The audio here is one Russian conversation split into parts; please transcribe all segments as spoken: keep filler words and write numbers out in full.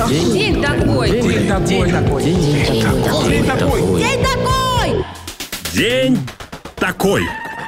такой. День такой. День такой. День такой. День такой. День такой. День такой.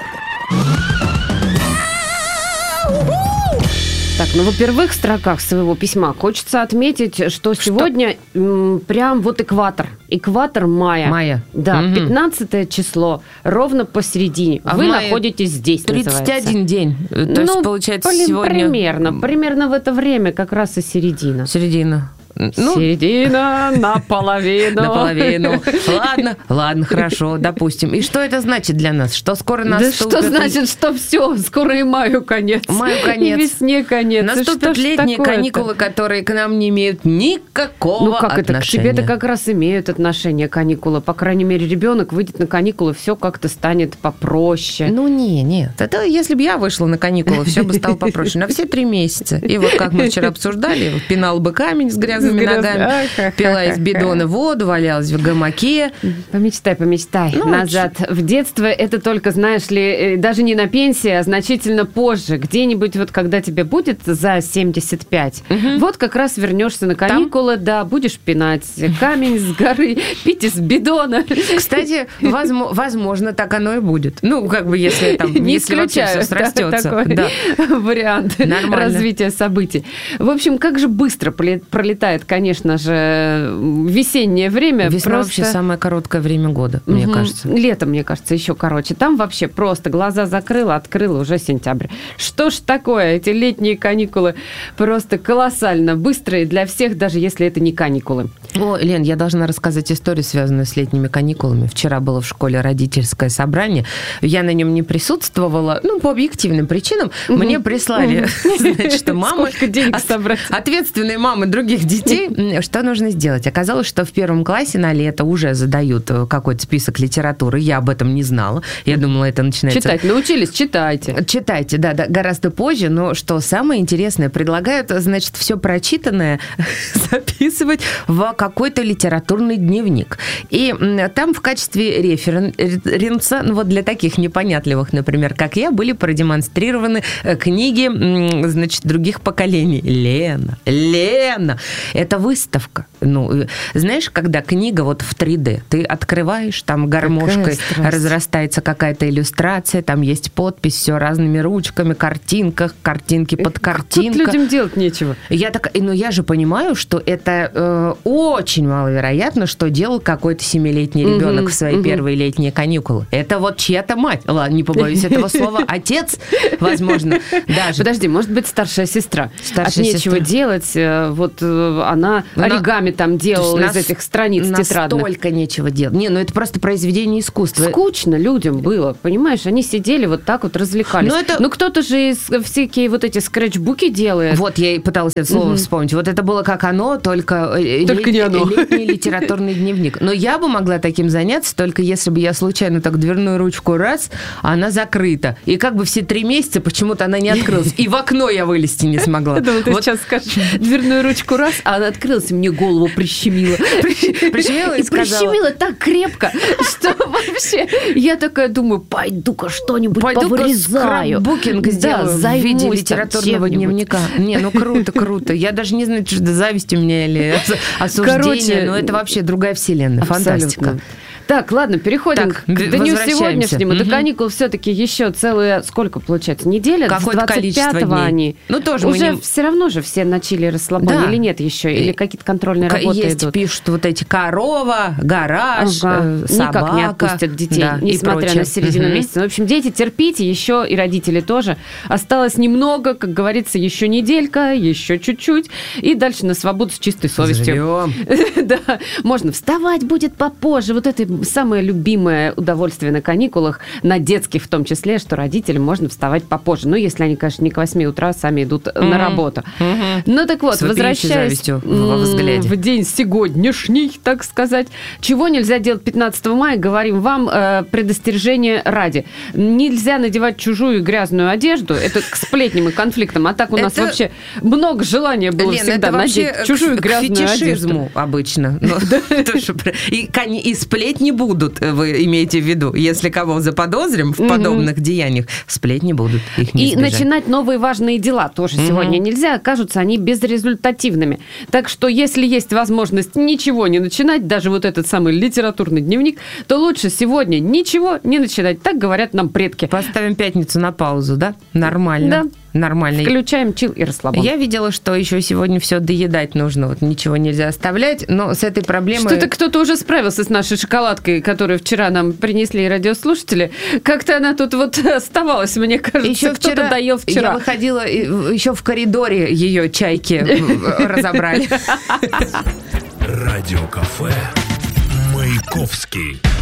Так, ну, во-первых, в строках своего письма хочется отметить, что, что? сегодня м, прям вот экватор. Экватор мая. Мая. Да, угу. пятнадцатое число, ровно посередине. А Вы находитесь здесь, тридцать один называется. День. То ну, есть, получается, блин, сегодня... примерно. Примерно в это время как раз и середина. Середина. Ну, середина наполовину. Наполовину. Ладно, ладно, хорошо, допустим. И что это значит для нас? Что скоро наступит... Да что значит, что все, скоро и маю конец. Маю конец. И весне конец. Наступят летние каникулы, которые к нам не имеют никакого Ну как отношения. это? К тебе-то как раз имеют отношение каникулы. По крайней мере, ребенок выйдет на каникулы, все как-то станет попроще. Ну не, нет. Это если бы я вышла на каникулы, все бы стало попроще. На все три месяца. И вот как мы вчера обсуждали, пинал бы камень с грязью ногами, пила из бидона воду, валялась в гамаке. Помечтай, помечтай. Ну, назад в детство. Это только, знаешь ли, даже не на пенсии, а значительно позже. Где-нибудь вот когда тебе будет за семьдесят пять, угу. вот как раз вернешься на каникулы, там? Да, будешь пинать камень с горы, пить из бидона. Кстати, возможно, так оно и будет. Ну, как бы, если там, не если вообще все срастется. Такой да. вариант Нормально. Развития событий. В общем, как же быстро пролетает, конечно же, весеннее время. Весна просто... вообще самое короткое время года, угу. мне кажется. Лето, мне кажется, еще короче. Там вообще просто глаза закрыла, открыла, уже сентябрь. Что ж такое? Эти летние каникулы просто колоссально быстрые для всех, даже если это не каникулы. О, Лен, я должна рассказать историю, связанную с летними каникулами. Вчера было в школе родительское собрание. Я на нем не присутствовала, ну, по объективным причинам. Угу. Мне прислали, угу. значит, мамы, ответственные мамы других детей, что нужно сделать. Оказалось, что в первом классе на лето уже задают какой-то список литературы. Я об этом не знала. Я думала, это начинается... Читать научились? Читайте. Читайте, да, да, гораздо позже. Но что самое интересное, предлагают, значит, все прочитанное записывать в какой-то литературный дневник. И там в качестве референса, ну вот для таких непонятливых, например, как я, были продемонстрированы книги, значит, других поколений. Лена, Лена, это выставка. Ну, знаешь, когда книга вот в три дэ, ты открываешь, там гармошкой разрастается какая-то иллюстрация, там есть подпись, все разными ручками, картинка, картинки под картинкой. Тут людям делать нечего. Я так, ну я же понимаю, что это э, очень маловероятно, что делал какой-то семилетний ребенок угу, в свои угу. первые летние каникулы. Это вот чья-то мать. Ладно, не побоюсь этого слова. Отец, возможно, даже. Подожди, может быть, старшая сестра. Старшая От нечего сестра. делать. Вот она Но оригами там делала из этих страниц тетрадных. Настолько нечего делать. Не, ну это просто произведение искусства. Скучно людям было, понимаешь? Они сидели вот так вот, развлекались. Но это... Ну кто-то же из, всякие вот эти скретчбуки делает. Вот, я и пыталась это слово угу. вспомнить. Вот это было как оно, только, только лет... не оно. летний литературный дневник. Но я бы могла таким заняться, только если бы я случайно так дверную ручку раз, а она закрыта. И как бы все три месяца почему-то она не открылась. И в окно я вылезти не смогла. Я думала, ты сейчас скажешь, дверную ручку раз, а она открылась, и мне голову прищемила. Прищемила и сказала. Прищемила так крепко, что вообще... Я такая думаю, пойду-ка что-нибудь повырезаю. Букинг сделаю в виде литературного дневника. Не, ну круто, круто. Я даже не знаю, что зависть у меня или осуждение, но это вообще другая вселенная. Фантастика. Так, ладно, переходим так, к дню сегодняшнему. Угу. До каникул все-таки еще целая, сколько получается, неделя? Какое-то количество дней. Они. Ну, тоже уже не... все равно же все начали расслабление, да. или нет еще? Или какие-то контрольные работы есть, идут? Пишут вот эти корова, гараж, ага. собака. Никак не отпустят детей, да, несмотря на середину угу. месяца. В общем, дети, терпите, еще и родители тоже. Осталось немного, как говорится, еще неделька, еще чуть-чуть, и дальше на свободу с чистой совестью. Да, можно вставать будет попозже. Вот это самое любимое удовольствие на каникулах, на детских в том числе, что родителям можно вставать попозже. Ну, если они, конечно, не к восьми утра сами идут mm-hmm. на работу. Mm-hmm. Ну, так вот, возвращаясь в день сегодняшний, так сказать, чего нельзя делать пятнадцатого мая, говорим вам э, предостережение ради. Нельзя надевать чужую грязную одежду, это к сплетням и конфликтам, а так у нас это... вообще много желания было Лен, всегда надеть чужую к, грязную к фетишизму одежду. Обычно. И сплетни сплетни будут, вы имеете в виду. Если кого заподозрим в подобных mm-hmm. деяниях, сплетни будут, их не И избежать. начинать новые важные дела тоже mm-hmm. сегодня нельзя, окажутся они безрезультативными. Так что, если есть возможность ничего не начинать, даже вот этот самый литературный дневник, то лучше сегодня ничего не начинать. Так говорят нам предки. Поставим пятницу на паузу, да? Нормально. Да. Нормально. Включаем чил и расслабон. Я видела, что еще сегодня все доедать нужно, вот ничего нельзя оставлять, но с этой проблемой... Что-то кто-то уже справился с нашей шоколадкой, которую вчера нам принесли радиослушатели. Как-то она тут вот оставалась, мне кажется, еще кто-то вчера, доел вчера. Я выходила, еще в коридоре ее чайки разобрали. Радиокафе Маяковский.